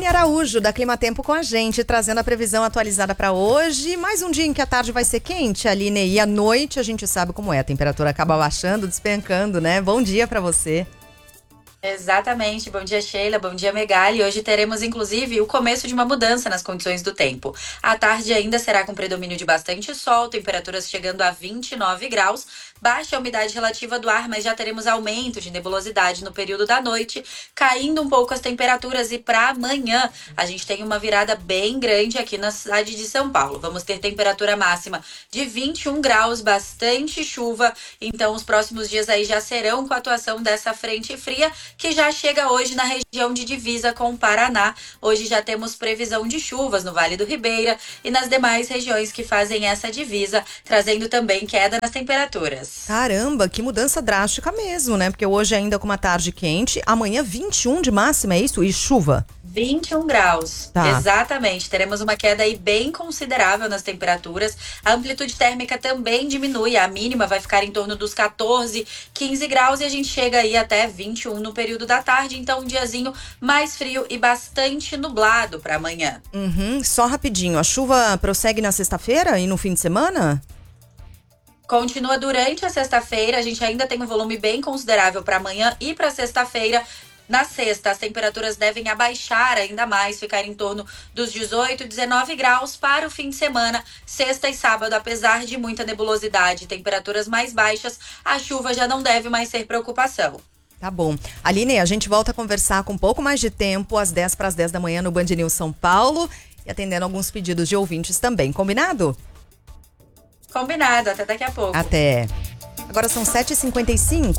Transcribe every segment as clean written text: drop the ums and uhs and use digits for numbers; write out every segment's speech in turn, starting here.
Aline Araújo, da Clima Tempo, com a gente, trazendo a previsão atualizada para hoje. Mais um dia em que a tarde vai ser quente, Aline, e à noite a gente sabe como é. A temperatura acaba baixando, despencando, né? Bom dia para você. Exatamente, bom dia Sheila, bom dia Megali. Hoje teremos inclusive o começo de uma mudança nas condições do tempo. A tarde ainda será com predomínio de bastante sol, temperaturas chegando a 29 graus, baixa a umidade relativa do ar, mas já teremos aumento de nebulosidade no período da noite, caindo um pouco as temperaturas, e para amanhã a gente tem uma virada bem grande aqui na cidade de São Paulo. Vamos ter temperatura máxima de 21 graus, bastante chuva, então os próximos dias aí já serão com a atuação dessa frente fria, que já chega hoje na região de divisa com o Paraná. Hoje já temos previsão de chuvas no Vale do Ribeira e nas demais regiões que fazem essa divisa, trazendo também queda nas temperaturas. Caramba, que mudança drástica mesmo, né? Porque hoje ainda com uma tarde quente, amanhã 21 de máxima, é isso? E chuva? 21 graus, tá. Exatamente. Teremos uma queda aí bem considerável nas temperaturas. A amplitude térmica também diminui. A mínima vai ficar em torno dos 14, 15 graus e a gente chega aí até 21 no período da tarde. Então um diazinho mais frio e bastante nublado para amanhã. Só rapidinho, a chuva prossegue na sexta-feira e no fim de semana? Continua durante a sexta-feira. A gente ainda tem um volume bem considerável para amanhã e para sexta-feira. Na sexta, as temperaturas devem abaixar ainda mais, ficar em torno dos 18, 19 graus para o fim de semana. Sexta e sábado, apesar de muita nebulosidade e temperaturas mais baixas, a chuva já não deve mais ser preocupação. Tá bom. Aline, a gente volta a conversar com um pouco mais de tempo, às 10 para as 10 da manhã no Band News São Paulo, e atendendo alguns pedidos de ouvintes também. Combinado? Combinado. Até daqui a pouco. Até. Agora são 7h55.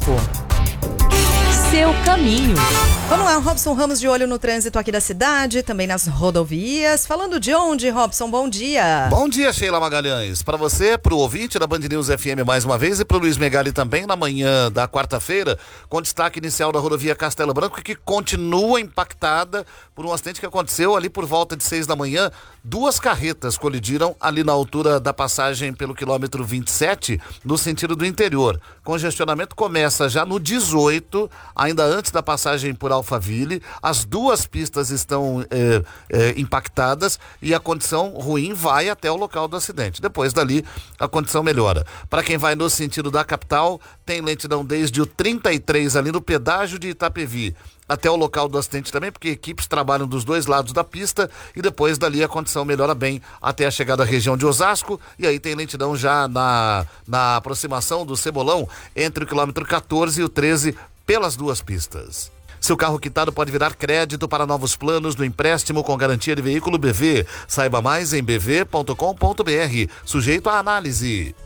Seu caminho. Vamos lá, Robson Ramos de olho no trânsito aqui da cidade, também nas rodovias. Falando de onde, Robson? Bom dia. Bom dia, Sheila Magalhães. Para você, para o ouvinte da Band News FM mais uma vez, e para o Luiz Megali também, na manhã da quarta-feira, com destaque inicial da rodovia Castelo Branco, que continua impactada por um acidente que aconteceu ali por volta de 6 da manhã. 2 carretas colidiram ali na altura da passagem pelo quilômetro 27, no sentido do interior. Congestionamento começa já no 18, ainda antes da passagem por Alphaville. As 2 pistas estão impactadas e a condição ruim vai até o local do acidente. Depois dali, a condição melhora. Para quem vai no sentido da capital, tem lentidão desde o 33 ali no pedágio de Itapevi até o local do acidente também, porque equipes trabalham dos 2 lados da pista, e depois dali a condição melhora bem até a chegada à região de Osasco, e aí tem lentidão já na aproximação do Cebolão, entre o quilômetro 14 e o 13, pelas 2 pistas. Seu carro quitado pode virar crédito para novos planos do empréstimo com garantia de veículo BV. Saiba mais em bv.com.br, sujeito à análise.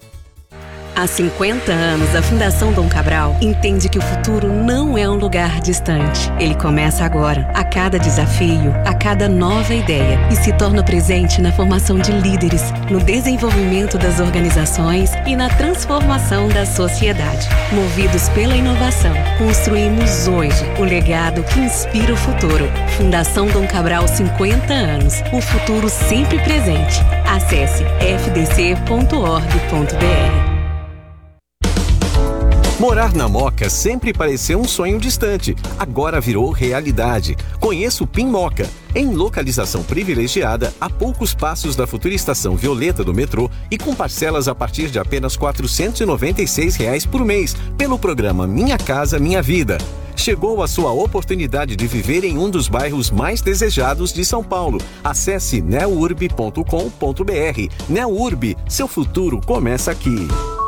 Há 50 anos, a Fundação Dom Cabral entende que o futuro não é um lugar distante. Ele começa agora, a cada desafio, a cada nova ideia, e se torna presente na formação de líderes, no desenvolvimento das organizações e na transformação da sociedade. Movidos pela inovação, construímos hoje o legado que inspira o futuro. Fundação Dom Cabral, 50 anos. O futuro sempre presente. Acesse fdc.org.br. Morar na Moca sempre pareceu um sonho distante, agora virou realidade. Conheça o PIN Moca, em localização privilegiada, a poucos passos da futura estação Violeta do metrô e com parcelas a partir de apenas R$ 496 por mês, pelo programa Minha Casa Minha Vida. Chegou a sua oportunidade de viver em um dos bairros mais desejados de São Paulo. Acesse neurb.com.br. Neurb, seu futuro começa aqui.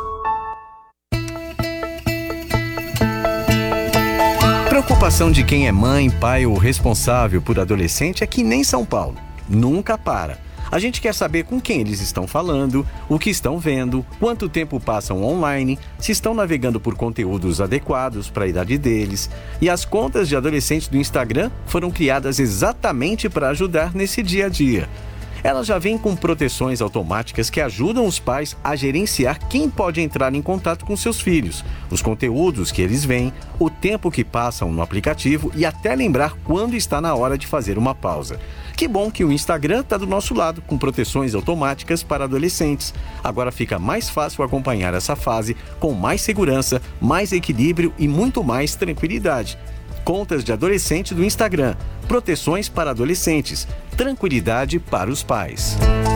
Preocupação de quem é mãe, pai ou responsável por adolescente é que nem São Paulo. Nunca para. A gente quer saber com quem eles estão falando, o que estão vendo, quanto tempo passam online, se estão navegando por conteúdos adequados para a idade deles. E as contas de adolescentes do Instagram foram criadas exatamente para ajudar nesse dia a dia. Ela já vem com proteções automáticas que ajudam os pais a gerenciar quem pode entrar em contato com seus filhos, os conteúdos que eles veem, o tempo que passam no aplicativo e até lembrar quando está na hora de fazer uma pausa. Que bom que o Instagram está do nosso lado, com proteções automáticas para adolescentes. Agora fica mais fácil acompanhar essa fase com mais segurança, mais equilíbrio e muito mais tranquilidade. contas de adolescente do Instagram, proteções para adolescentes, tranquilidade para os pais.